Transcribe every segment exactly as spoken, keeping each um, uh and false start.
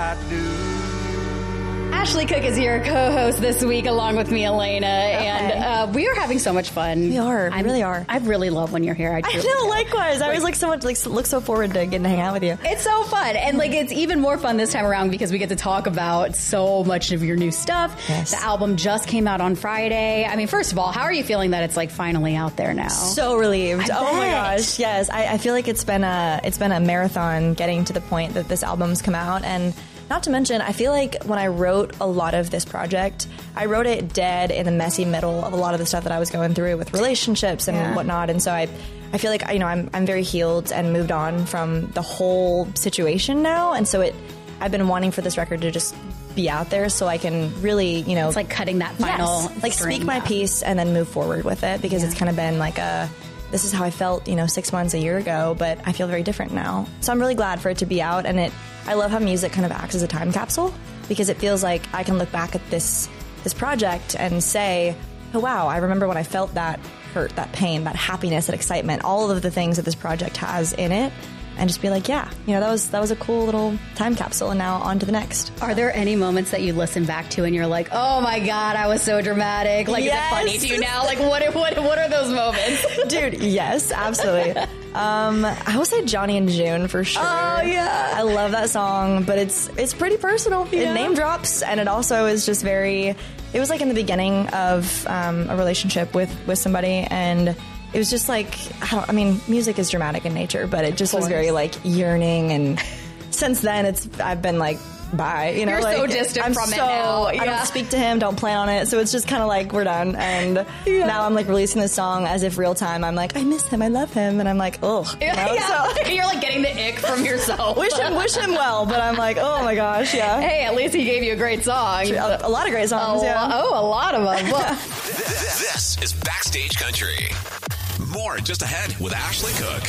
Ashley Cook is your co-host this week along with me, Elena, okay. and uh, we are having so much fun. We are. We I'm, really are. I really love when you're here. I, I know, likewise. I always like so much, like, look so forward to getting to hang out with you. It's so fun. And like it's even more fun this time around because we get to talk about so much of your new stuff. Yes. The album just came out on Friday. I mean, first of all, how are you feeling that it's like finally out there now? So relieved. I oh bet. my gosh. Yes. I, I feel like it's been a it's been a marathon getting to the point that this album's come out. And not to mention, I feel like when I wrote a lot of this project, I wrote it dead in the messy middle of a lot of the stuff that I was going through with relationships and yeah. whatnot. And so I, I feel like, you know, I'm I'm very healed and moved on from the whole situation now. And so it, I've been wanting for this record to just be out there so I can really, you know, it's like cutting that final yes, like string, speak my yeah. piece and then move forward with it because yeah. it's kind of been like a. This is how I felt, you know, six months, a year ago, but I feel very different now. So I'm really glad for it to be out, and it. I love how music kind of acts as a time capsule because it feels like I can look back at this this project and say, oh, wow, I remember when I felt that hurt, that pain, that happiness, that excitement, all of the things that this project has in it, and just be like, yeah, you know, that was that was a cool little time capsule, and now on to the next. Are there any moments that you listen back to and you're like, oh my God, I was so dramatic? Like, yes. is it funny to you now? Like, what what what are those moments? Dude, yes, absolutely. um, I will say Johnny and June for sure. Oh, yeah. I love that song, but it's it's pretty personal. Yeah. It name drops, and it also is just very, it was like in the beginning of um, a relationship with, with somebody, and it was just like, I, don't, I mean, music is dramatic in nature, but it just was very like yearning, and since then it's I've been like, bye. You know, You're like, so distant I'm from so, it now. Yeah. I don't speak to him, don't plan on it, so it's just kind of like we're done. And yeah. now I'm like releasing this song as if real time. I'm like, I miss him, I love him, and I'm like, ugh. You know? Yeah. So, you're like getting the ick from yourself. wish him, wish him well, but I'm like, oh my gosh, yeah. Hey, at least he gave you a great song. A, a lot of great songs, a yeah. Lo- oh, a lot of them. Well, This is Backstage Country. More just ahead with Ashley Cook.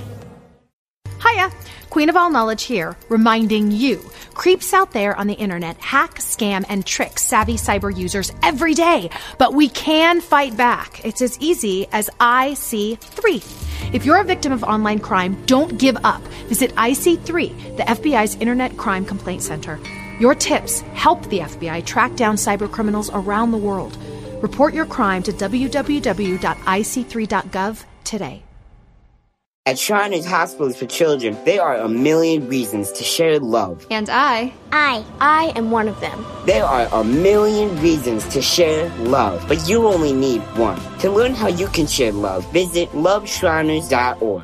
Hiya, Queen of All Knowledge here, reminding you, creeps out there on the internet hack, scam, and trick savvy cyber users every day. But we can fight back. It's as easy as I C three. If you're a victim of online crime, don't give up. Visit I C three, the F B I's Internet Crime Complaint Center. Your tips help the F B I track down cyber criminals around the world. Report your crime to w w w dot i c three dot gov today. At Shriners Hospitals for Children, there are a million reasons to share love. And I, I, I am one of them. There are a million reasons to share love, but you only need one. To learn how you can share love, visit love shriners dot org.